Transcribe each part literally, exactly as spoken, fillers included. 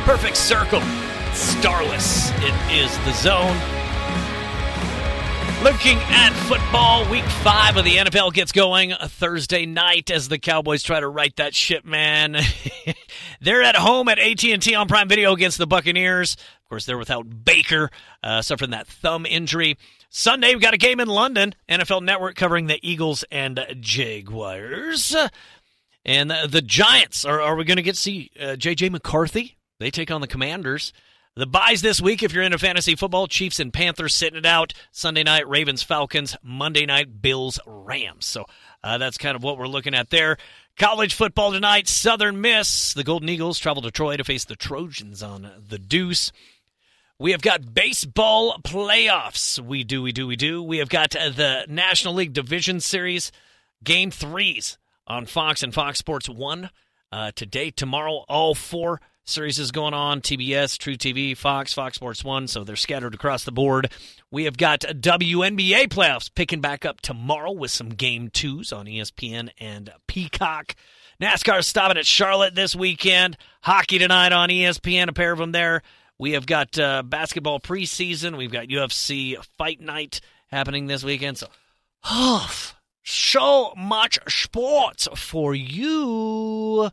Perfect circle. Starless. It is the zone. Looking at football, week five of the N F L gets going a Thursday night as the Cowboys try to right that ship, man. They're at home at A T and T on Prime Video against the Buccaneers. Of course, they're without Baker, uh, suffering that thumb injury. Sunday, we've got a game in London. N F L Network covering the Eagles and Jaguars. And the, the Giants, are, are we going to get to see uh, J J McCarthy? They take on the Commanders. The buys this week, if you're into fantasy football, Chiefs and Panthers sitting it out. Sunday night, Ravens, Falcons. Monday night, Bills, Rams. So uh, that's kind of what we're looking at there. College football tonight, Southern Miss. The Golden Eagles travel to Troy to face the Trojans on the Deuce. We have got baseball playoffs. We do, we do, we do. We have got uh, the National League Division Series Game threes on Fox and Fox Sports one. Uh, today, tomorrow, all four series is going on. T B S, True T V, Fox, Fox Sports one, so they're scattered across the board. We have got W N B A playoffs picking back up tomorrow with some game twos on E S P N and Peacock. NASCAR stopping at Charlotte this weekend. Hockey tonight on E S P N, a pair of them there. We have got uh, basketball preseason. We've got U F C Fight Night happening this weekend. So, oh, so much sports for you.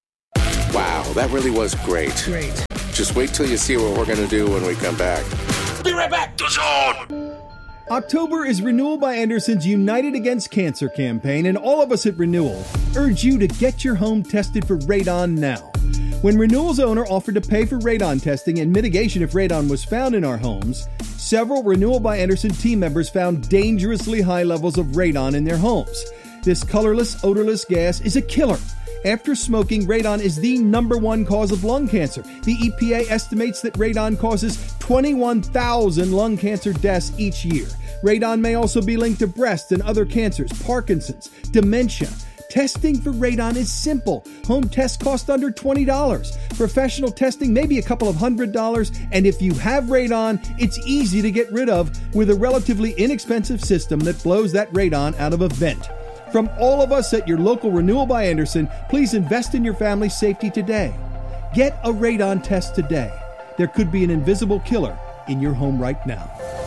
Wow, that really was great. Great. Just wait till you see what we're going to do when we come back. Be right back. The Zone. October is Renewal by Anderson's United Against Cancer campaign, and all of us at Renewal urge you to get your home tested for radon now. When Renewal's owner offered to pay for radon testing and mitigation if radon was found in our homes, several Renewal by Anderson team members found dangerously high levels of radon in their homes. This colorless, odorless gas is a killer. After smoking, radon is the number one cause of lung cancer. The E P A estimates that radon causes twenty-one thousand lung cancer deaths each year. Radon may also be linked to breast and other cancers, Parkinson's, dementia. Testing for radon is simple. Home tests cost under twenty dollars. Professional testing maybe a couple of hundred dollars. And if you have radon, it's easy to get rid of with a relatively inexpensive system that blows that radon out of a vent. From all of us at your local Renewal by Anderson, please invest in your family's safety today. Get a radon test today. There could be an invisible killer in your home right now.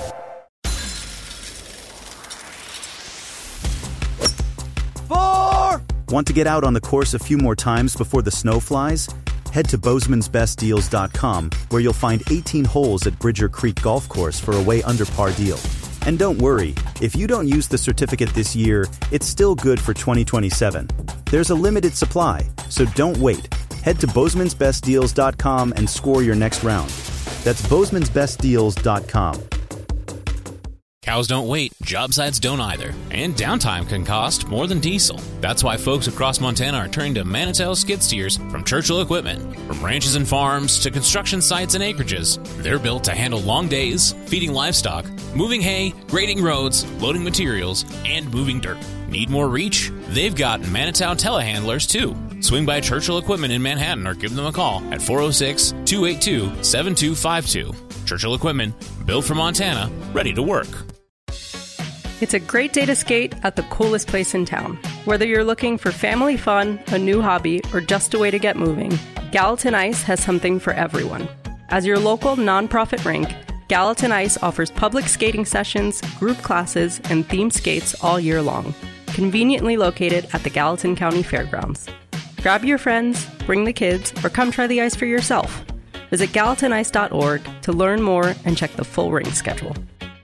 Four! Want to get out on the course a few more times before the snow flies? Head to Bozeman's Best Deals dot com, where you'll find eighteen holes at Bridger Creek Golf Course for a way under par deal. And don't worry, if you don't use the certificate this year, it's still good for twenty twenty-seven. There's a limited supply, so don't wait. Head to Bozeman's Best Deals dot com and score your next round. That's Bozeman's Best Deals dot com. Cows don't wait, job sites don't either, and downtime can cost more than diesel. That's why folks across Montana are turning to Manitow skid steers from Churchill Equipment. From ranches and farms to construction sites and acreages, they're built to handle long days, feeding livestock, moving hay, grading roads, loading materials, and moving dirt. Need more reach? They've got Manitow telehandlers too. Swing by Churchill Equipment in Manhattan or give them a call at four oh six, two eight two, seven two five two. Churchill Equipment, built for Montana, ready to work. It's a great day to skate at the coolest place in town. Whether you're looking for family fun, a new hobby, or just a way to get moving, Gallatin Ice has something for everyone. As your local nonprofit rink, Gallatin Ice offers public skating sessions, group classes, and themed skates all year long, conveniently located at the Gallatin County Fairgrounds. Grab your friends, bring the kids, or come try the ice for yourself. Visit gallatin ice dot org to learn more and check the full rink schedule.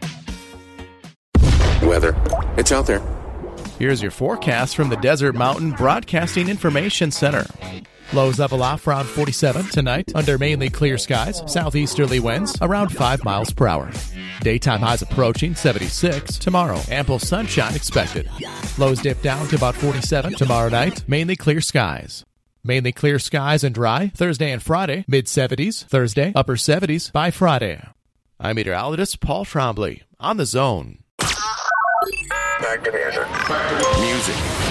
Weather. It's out there. Here's your forecast from the Desert Mountain Broadcasting Information Center. Lows level off around forty-seven tonight under mainly clear skies. Southeasterly winds around five miles per hour. Daytime highs approaching seventy-six tomorrow. Ample sunshine expected. Lows dip down to about forty-seven tomorrow night. Mainly clear skies. Mainly clear skies and dry Thursday and Friday. Mid-seventies Thursday. Upper seventies by Friday. I'm meteorologist Paul Trombley on The Zone. Back to the answer. Music.